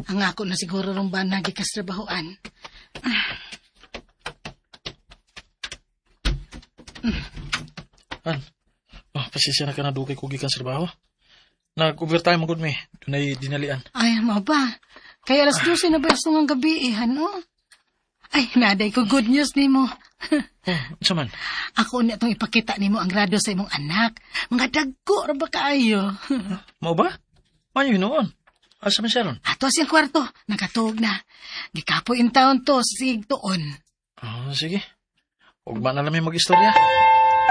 Ang ako na siguro rong ba nagikas trabahoan. Pasisya na ka na dugay ko gikan sa trabaho. Nag-overtime magod mi. Dunay dinalian. Ay, mo ba? Kaya alas 12 na ba ang gabi no? Ay, naday ko good news nimo. Unsa man? Ako na itong ipakita nimo ang grado sa imong anak. Mga dagko ra ba kaayo? Mao ba? Ano yun noon? Asa man siya ron? Ato siyang kwarto, nakatug na. Gikapoy in town to, sig tuon. Sige. Huwag ba na namin mag-istorya?